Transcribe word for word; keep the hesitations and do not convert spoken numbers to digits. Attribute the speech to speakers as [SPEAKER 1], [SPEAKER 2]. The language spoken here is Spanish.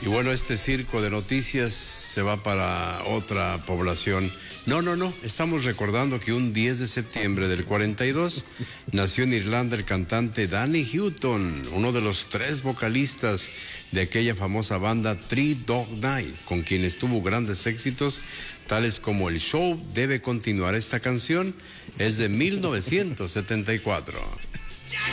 [SPEAKER 1] Y bueno, este circo de noticias se va para otra población. No, no, no, estamos recordando que un diez de septiembre del cuarenta y dos nació en Irlanda el cantante Danny Houghton, uno de los tres vocalistas de aquella famosa banda Three Dog Night, con quienes tuvo grandes éxitos, tales como El show debe continuar. Esta canción es de mil novecientos setenta y cuatro.